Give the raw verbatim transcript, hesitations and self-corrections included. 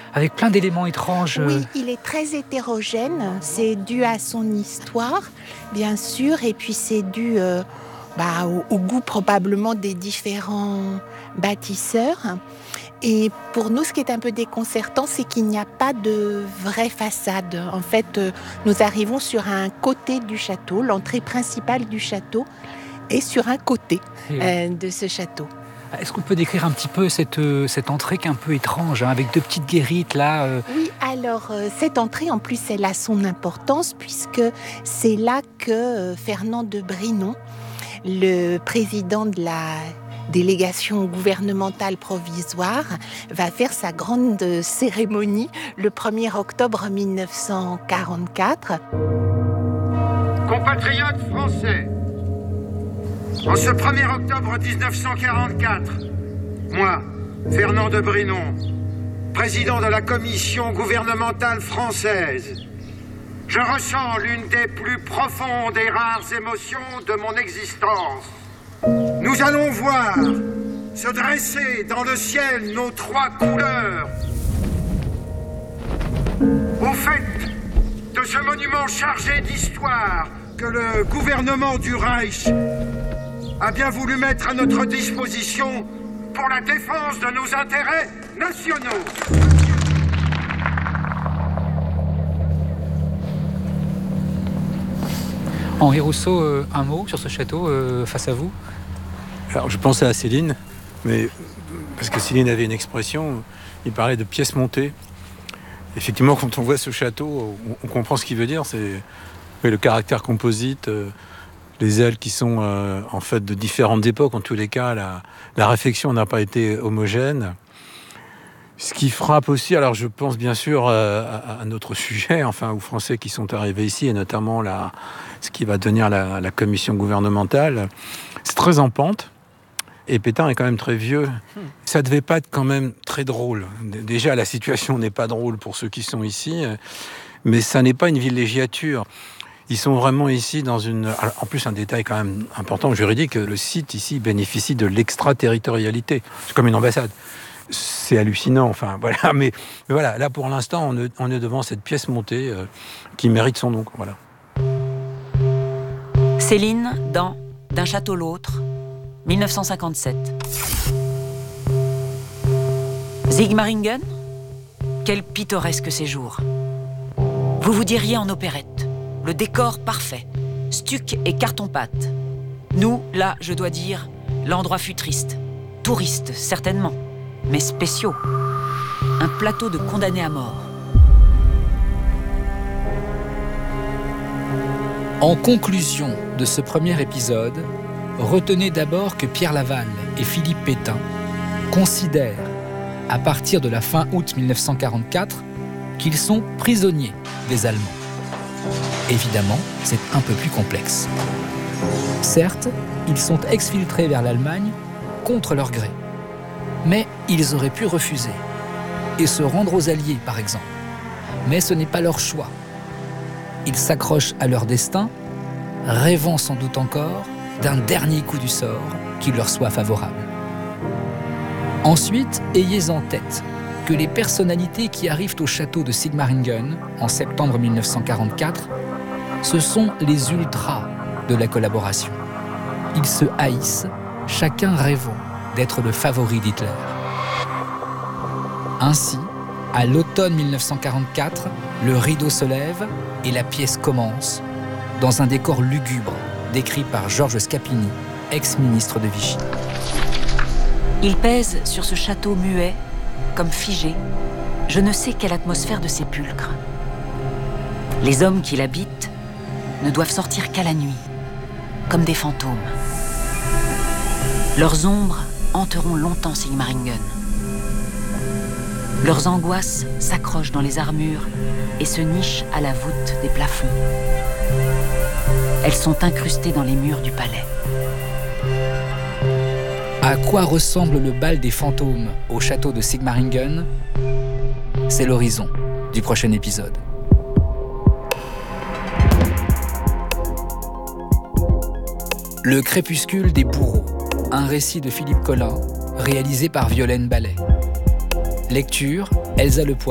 avec plein d'éléments étranges. Oui, il est très hétérogène. C'est dû à son histoire, bien sûr, et puis c'est dû euh, bah, au, au goût probablement des différents bâtisseurs. Et pour nous, ce qui est un peu déconcertant, c'est qu'il n'y a pas de vraie façade. En fait, euh, nous arrivons sur un côté du château, l'entrée principale du château est sur un côté euh, de ce château. Est-ce qu'on peut décrire un petit peu cette, euh, cette entrée qui est un peu étrange, hein, avec deux petites guérites là euh... Oui, alors euh, cette entrée, en plus, elle a son importance puisque c'est là que euh, Fernand de Brinon, le président de la délégation gouvernementale provisoire, va faire sa grande cérémonie le premier octobre mille neuf cent quarante-quatre. Compatriotes français, en ce premier octobre dix-neuf cent quarante-quatre, moi, Fernand de Brinon, président de la commission gouvernementale française, je ressens l'une des plus profondes et rares émotions de mon existence. Nous allons voir se dresser dans le ciel nos trois couleurs. Au fait de ce monument chargé d'histoire que le gouvernement du Reich a bien voulu mettre à notre disposition pour la défense de nos intérêts nationaux. Henri Rousseau, euh, un mot sur ce château euh, face à vous? Alors, je pensais à Céline, mais parce que Céline avait une expression, il parlait de pièces montées. Effectivement, quand on voit ce château, on, on comprend ce qu'il veut dire. C'est oui, le caractère composite, euh, les ailes qui sont euh, en fait de différentes époques. En tous les cas, la, la réflexion n'a pas été homogène. Ce qui frappe aussi, alors je pense bien sûr euh, à, à notre sujet, enfin aux Français qui sont arrivés ici, et notamment la, ce qui va devenir la, la commission gouvernementale. C'est très en pente. Et Pétain est quand même très vieux. Ça devait pas être quand même très drôle. Déjà, la situation n'est pas drôle pour ceux qui sont ici, mais ça n'est pas une villégiature. Ils sont vraiment ici dans une... Alors, en plus, un détail quand même important juridique, le site ici bénéficie de l'extraterritorialité. C'est comme une ambassade. C'est hallucinant, enfin voilà. Mais, mais voilà, là pour l'instant, on est, on est devant cette pièce montée euh, qui mérite son nom. Voilà. Céline dans D'un château l'autre, mille neuf cent cinquante-sept. Sigmaringen, quel pittoresque séjour. Vous vous diriez en opérette, le décor parfait, stuc et carton-pâte. Nous, là, je dois dire, l'endroit fut triste. Touristes, certainement, mais spéciaux. Un plateau de condamnés à mort. En conclusion de ce premier épisode, retenez d'abord que Pierre Laval et Philippe Pétain considèrent, à partir de la fin août mille neuf cent quarante-quatre, qu'ils sont prisonniers des Allemands. Évidemment, c'est un peu plus complexe. Certes, ils sont exfiltrés vers l'Allemagne contre leur gré. Mais ils auraient pu refuser et se rendre aux Alliés, par exemple. Mais ce n'est pas leur choix. Ils s'accrochent à leur destin, rêvant sans doute encore d'un dernier coup du sort qui leur soit favorable. Ensuite, ayez en tête que les personnalités qui arrivent au château de Sigmaringen en septembre mille neuf cent quarante-quatre, ce sont les ultras de la collaboration. Ils se haïssent, chacun rêvant d'être le favori d'Hitler. Ainsi, à l'automne mille neuf cent quarante-quatre, le rideau se lève et la pièce commence dans un décor lugubre décrit par Georges Scapini, ex-ministre de Vichy. Il pèse sur ce château muet, comme figé, je ne sais quelle atmosphère de sépulcre. Les hommes qui l'habitent ne doivent sortir qu'à la nuit, comme des fantômes. Leurs ombres hanteront longtemps Sigmaringen. Leurs angoisses s'accrochent dans les armures et se nichent à la voûte des plafonds. Elles sont incrustées dans les murs du palais. À quoi ressemble le bal des fantômes au château de Sigmaringen? C'est l'horizon du prochain épisode. Le crépuscule des bourreaux, un récit de Philippe Collin, réalisé par Violaine Ballet. Lecture, Elsa Lepoix.